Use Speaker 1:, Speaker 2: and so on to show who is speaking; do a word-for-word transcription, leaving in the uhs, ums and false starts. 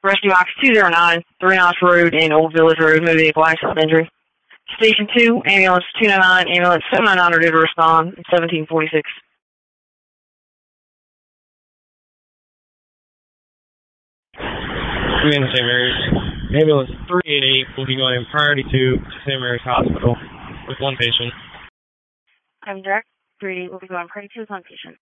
Speaker 1: Rescue Box two zero nine, three Knots Road and Old Village Road, moving vehicle accident injury. Station two, ambulance two nine nine, ambulance seven nine nine are due to respond, seventeen forty-six.
Speaker 2: In Saint Mary's. Ambulance three eight eight will be going priority to Saint Mary's Hospital with one patient.
Speaker 1: I'm direct. three eight eight will be going priority to with one patient.